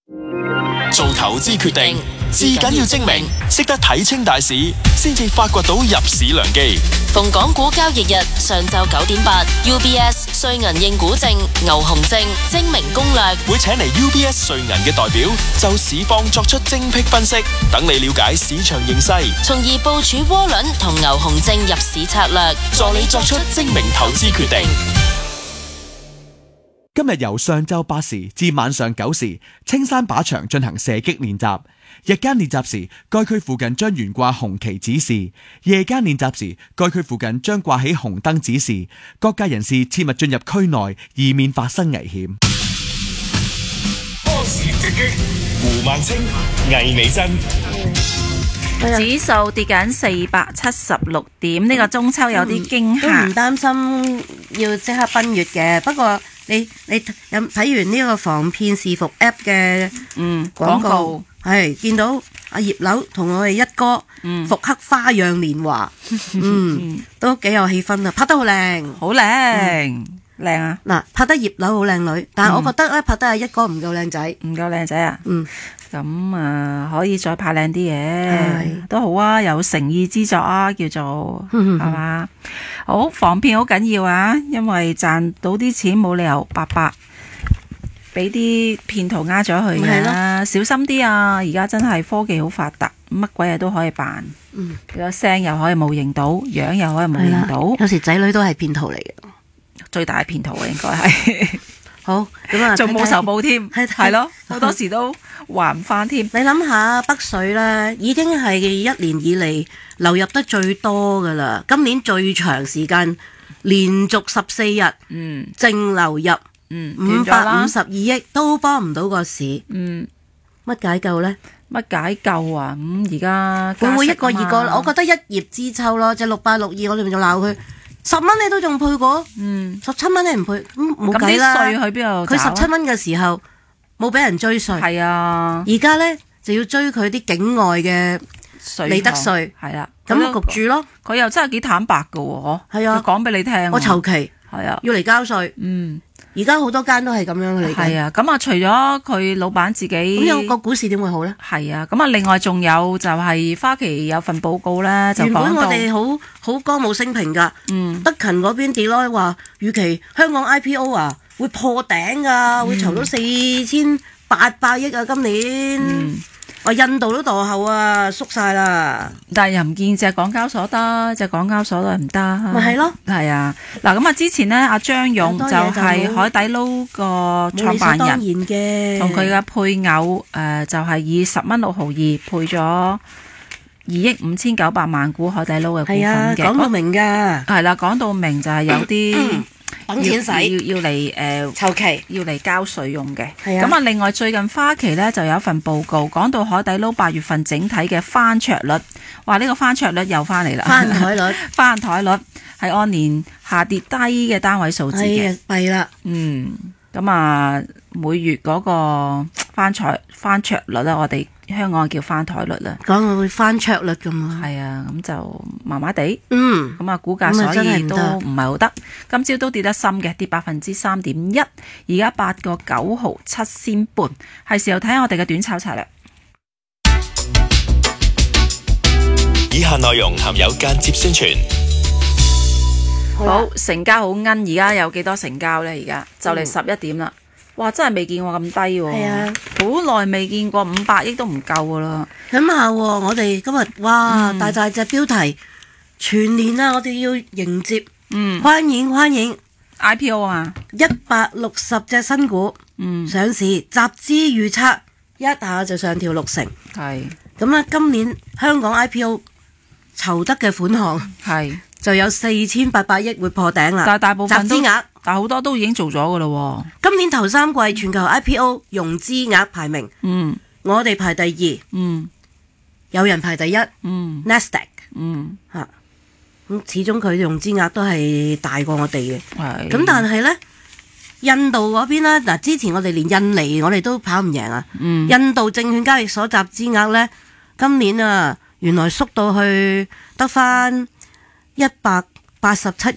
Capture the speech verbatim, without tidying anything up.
做投資決定，至緊要精明，識得睇清大市，先至發掘到入市良機。 逢港股交易日上晝九點八 ，U B S 瑞銀應股證、牛熊證精明攻略， 會請嚟 U B S 瑞銀嘅代表，就市況作出精闢分析，等你了解市場形勢， 從而部署窩輪同牛熊證入市策略， 助你作出精明投資決定。 今日由上晝八時至晚上九時，青山靶場進行射擊練習。日間練習時，該區附近將懸掛紅旗指示；夜間練習時，該區附近將掛起紅燈指示。各界人士切勿進入區內，以免發生危險。 波士直擊，胡孟青、魏美珍。 指數跌緊四百七十六點，呢、這個中秋有啲驚嚇， 都唔擔心要即刻奔月嘅。不過你你有睇完呢個防騙視伏 App 嘅嗯廣告，係見到阿葉劉同我哋一哥復刻花樣年華，嗯，都幾有氣氛啊，拍得好靚， 好靚靚啊！ 嗱，拍得葉劉好靚女，但係我覺得咧拍得阿一哥唔夠靚仔， 唔夠靚仔啊！ 嗯。 咁啊，可以再拍靚啲嘅，都好啊，有誠意之作啊，叫做係嘛？好，防騙好緊要啊，因為賺到啲錢冇理由白白俾啲騙徒呃咗佢嘅，小心啲啊！而家真係科技好發達，乜鬼嘢都可以扮，嗯，個聲又可以模擬到，樣又可以模擬到， 有時仔女都係騙徒嚟嘅， 最大嘅騙徒啊，應該係。 好咁啊， 仲冇仇報添， 係係咯，好多時都還唔翻添。 你諗下北水咧，已經係一年以嚟流入得最多噶啦，今年最長時間連續十四日，嗯，淨流入，嗯，五百五十二億都幫唔到個市，嗯，乜解救呢？ 乜解救啊？咁而家會唔會一個二個？我覺得一葉知秋咯，即係六八六二，我哋咪就鬧佢。十蚊你都仲配過，嗯，十七蚊你唔配，咁冇計啦。 咁啲稅去邊度找？ 佢十七蚊嘅時候冇俾人追稅，係啊。而家咧就要追佢啲境外嘅利得稅，係啦。咁焗住咯。佢又真係幾坦白噶，嗬。係啊，講俾你聽。 我籌期係啊， 要嚟交稅。嗯。而家好多間都係咁樣嚟嘅。 係啊，咁啊，除咗佢老闆自己， 咁有個股市點會好咧？ 係啊，咁啊，另外仲有就係花旗有份報告咧，就講到原本我哋好好歌舞升平㗎。嗯，德勤嗰邊跌咯，話預期香港 I P O 啊會破頂㗎，會籌到四千八百億啊，今年。嗯。話印度都墮後啊，縮晒啦。 但係又唔見隻港交所得，隻港交所都係唔得。 咪係咯。 係啊，嗱咁啊，之前呢，阿張勇就係海底撈個創辦人，同佢嘅配偶誒、呃、就係、是、以十蚊六毫二配咗二億五千九百萬股海底撈嘅股份嘅。 講到明㗎。 係啦，講到明就係有啲。嗯等錢使， 要要嚟誒籌期，要嚟交稅用嘅。咁啊，另外最近花旗咧就有一份報告，講到海底撈八月份整體嘅翻桌率，話呢個翻桌率又翻嚟啦。 翻台率， 翻台率係按年下跌低嘅單位數字嘅。 弊啦。 嗯，咁啊，每月嗰個翻台翻桌率咧，我哋香港叫翻台率啦。 講我會翻桌率咁啊。 係啊，咁就麻麻地。 嗯。 咁啊，股價所以都唔係好得。今朝都跌得深嘅，跌百分之三點一，而家八個九毫七仙半，係時候睇下我哋嘅短炒策略。 以下內容含有間接宣傳。 好，成交好奀，而家有幾多成交呢？而家就嚟十一點啦。哇！真係未見過咁低喎，係啊，好耐未見過五百億都唔夠噶啦。 諗下，我哋今日哇、嗯、大大隻標題，全年啊，我哋要迎接，嗯，歡迎歡迎 I P O 啊， 一百六十隻新股，嗯，上市，集資預測一下就上調六成，係咁啊！今年香港 I P O 籌得嘅款項係就有四千八百億會破頂啦， 但係大部分集資額。 但好多都已經做咗噶啦。 今年頭三季全球 I P O 融資額排名，嗯，我哋排第二，嗯，有人排第一，嗯 ，Nasdaq， 嗯，吓，咁始終佢融資額都係大過我哋嘅，係。咁但係呢，印度嗰邊呢，嗱，之前我哋連印尼我哋都跑唔贏啊，嗯，印度證券交易所集資額呢，今年啊，原來縮到去得翻一百八十七